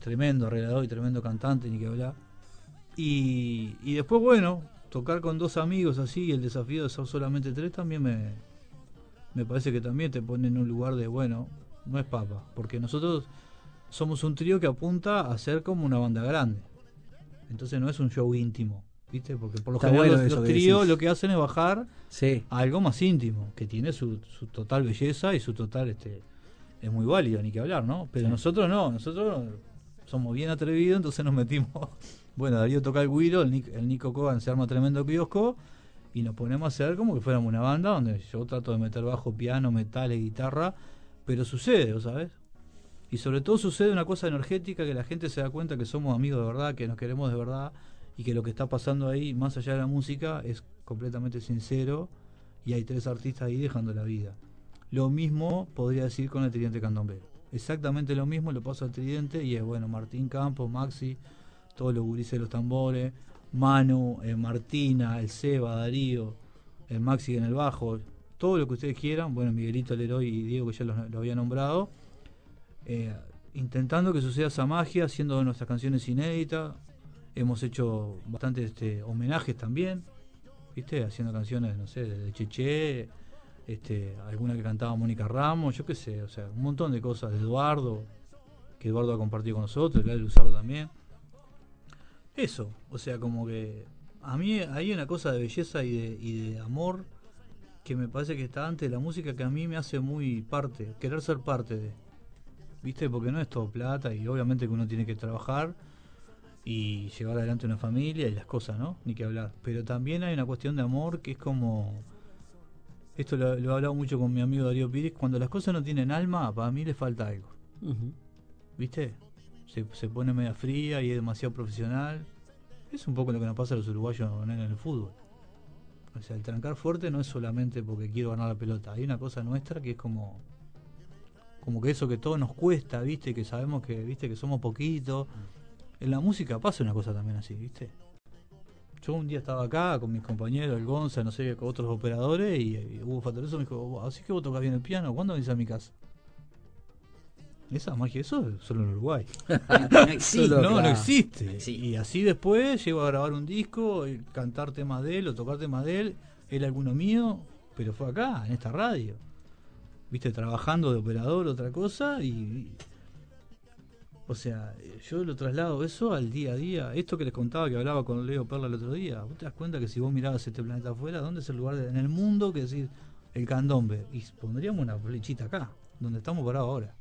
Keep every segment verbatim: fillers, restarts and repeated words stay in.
tremendo arreglador y tremendo cantante, ni que hablar. Y, y después, bueno, tocar con dos amigos así, el desafío de ser solamente tres también me, me parece que también te pone en un lugar de, bueno, no es papa, porque nosotros somos un trío que apunta a ser como una banda grande. Entonces no es un show íntimo, ¿viste? Porque por lo Está general bueno los, eso los que tríos decís. lo que hacen es bajar Sí. a algo más íntimo, que tiene su, su total belleza y su total, este, es muy válido, ni que hablar, ¿no? Pero Sí. nosotros no, nosotros somos bien atrevidos, entonces nos metimos. Bueno, Darío toca el güiro, el, Nic- el Nico Cogan se arma tremendo kiosco y nos ponemos a hacer como que fuéramos una banda donde yo trato de meter bajo, piano, metales, guitarra, pero sucede, ¿vos sabés? Y sobre todo sucede una cosa energética, que la gente se da cuenta que somos amigos de verdad, que nos queremos de verdad y que lo que está pasando ahí, más allá de la música, es completamente sincero y hay tres artistas ahí dejando la vida. Lo mismo podría decir con el Tridente Candombero. Exactamente lo mismo le pasa al Tridente y es, bueno, Martín Campos, Maxi, todos los gurises de los tambores, Manu, eh, Martina, el Seba, Darío, el Maxi en el bajo, todo lo que ustedes quieran, bueno, Miguelito, Leroy y Diego, que ya lo, lo había nombrado, eh, intentando que suceda esa magia, haciendo nuestras canciones inéditas. Hemos hecho bastantes este, homenajes también, ¿viste? Haciendo canciones, no sé, de Cheche, este, alguna que cantaba Mónica Ramos, yo qué sé, o sea, un montón de cosas, de Eduardo, que Eduardo ha compartido con nosotros, el Luzardo también. Eso, o sea, como que a mí hay una cosa de belleza y de, y de amor que me parece que está antes de la música, que a mí me hace muy parte, querer ser parte de, ¿viste? Porque no es todo plata y obviamente que uno tiene que trabajar y llevar adelante una familia y las cosas, ¿no? Ni que hablar. Pero también hay una cuestión de amor que es como... Esto lo, lo he hablado mucho con mi amigo Darío Pires. Cuando las cosas no tienen alma, para mí le falta algo. Uh-huh. ¿Viste? Se, se pone media fría y es demasiado profesional. Es un poco lo que nos pasa a los uruguayos en el fútbol. O sea, el trancar fuerte no es solamente porque quiero ganar la pelota. Hay una cosa nuestra que es como... Como que eso que todo nos cuesta, ¿viste? Que sabemos que, ¿viste? Que somos poquitos. En la música pasa una cosa también así, ¿viste? Yo un día estaba acá con mis compañeros, el Gonza, no sé, con otros operadores, y, y Hugo Fatoroso me dijo, así que vos tocás bien el piano, ¿cuándo venís a mi casa? Esa magia, eso es solo en Uruguay. No existe. No, Claro. no existe. Sí. Y así después llego a grabar un disco, y cantar temas de él o tocar temas de él, él alguno mío, pero fue acá, en esta radio. ¿Viste? Trabajando de operador, otra cosa, y... y o sea, yo lo traslado eso al día a día. Esto que les contaba, que hablaba con Leo Perla el otro día, vos te das cuenta que si vos mirabas este planeta afuera, ¿dónde es el lugar de, en el mundo que decís el candombe? Y pondríamos una flechita acá, donde estamos parados ahora.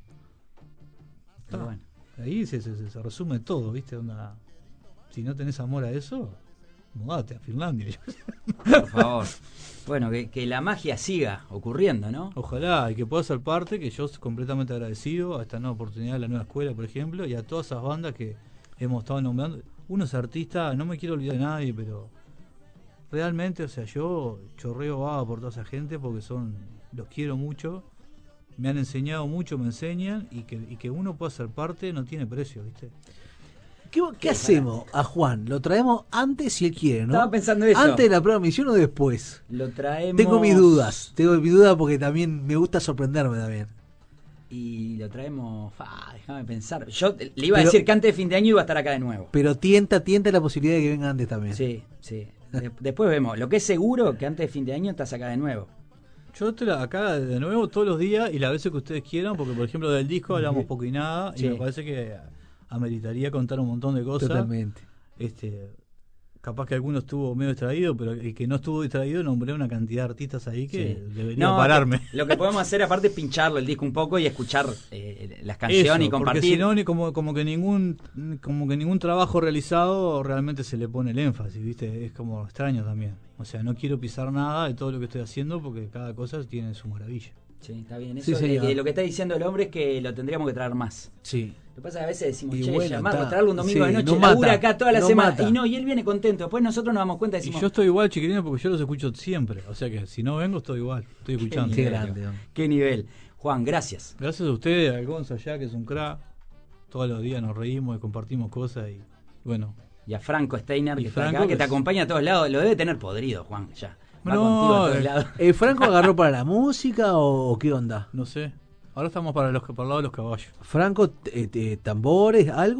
Está. Bueno. Ahí se, se, se resume todo, ¿viste? Onda, si no tenés amor a eso, mudate a Finlandia. Por favor. Bueno, que, que la magia siga ocurriendo, ¿no? Ojalá, y que pueda ser parte, que yo estoy completamente agradecido a esta nueva oportunidad de la nueva escuela, por ejemplo, y a todas esas bandas que hemos estado nombrando. Uno es artista, no me quiero olvidar de nadie, pero realmente, o sea, yo chorreo baba por toda esa gente porque son, los quiero mucho, me han enseñado mucho, me enseñan, y que, y que uno pueda ser parte no tiene precio, ¿viste? ¿Qué, qué hacemos a Juan? ¿Lo traemos antes si él quiere, no? Estaba pensando eso. ¿Antes de la prueba de misión o después? Lo traemos. Tengo mis dudas. Tengo mis dudas porque también me gusta sorprenderme también. Y lo traemos. Ah, déjame pensar. Yo le iba a Pero- decir que antes de fin de año iba a estar acá de nuevo. Pero tienta, tienta la posibilidad de que venga antes también. Sí, sí. De- después vemos. Lo que es seguro que antes de fin de año estás acá de nuevo. Yo te la acá de nuevo todos los días y las veces que ustedes quieran, porque por ejemplo del disco hablamos poco y nada, Sí. y me parece que ameritaría contar un montón de cosas. Totalmente. Este, capaz que alguno estuvo medio distraído, pero el que no estuvo distraído nombré una cantidad de artistas ahí que Sí. debería No, pararme. que- Lo que podemos hacer aparte es pincharlo el disco un poco y escuchar eh, las canciones Eso, y porque compartir. si no, ni como, como que ningún como que ningún trabajo realizado realmente se le pone el énfasis, ¿viste? Es como extraño también. O sea, no quiero pisar nada de todo lo que estoy haciendo porque cada cosa tiene su maravilla. Sí, está bien. Sí, Eso de- señor. de lo que está diciendo el hombre es que lo tendríamos que traer más. Sí. Lo que pasa es que a veces decimos, Y che, bueno, llamarlo, está. traerlo un domingo Sí, de noche, no labura mata, acá toda la no semana. mata. Y no, y él viene contento. Después nosotros nos damos cuenta y Y decimos, yo estoy igual, chiquilines, porque yo los escucho siempre. O sea que si no vengo, estoy igual. Estoy escuchando. Qué nivel, grande, hombre. qué nivel. Juan, gracias. Gracias a ustedes, al Gonza ya, que es un crack. Todos los días nos reímos y compartimos cosas y bueno. Y a Franco Steiner, Y que Franco, está acá, que que te es- acompaña a todos lados. Lo debe tener podrido, Juan, ya. Va No, contigo a todos eh, lados. ¿El Franco agarró para la música o, o qué onda? No sé. Ahora estamos para los para el lado de los caballos. Franco, eh, eh, tambores, algo.